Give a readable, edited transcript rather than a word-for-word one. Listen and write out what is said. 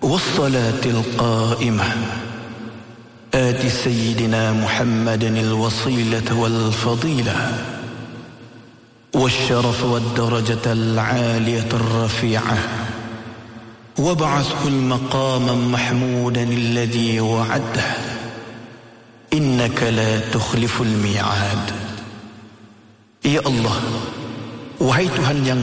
والصلاة القائمة آت سيدنا محمد الوصيلة والفضيلة والشرف والدرجة العالية الرفيعة وابعثه المقاما محمودا الذي وعده إنك لا تخلف الميعاد. Ya Allah, wahai Tuhan yang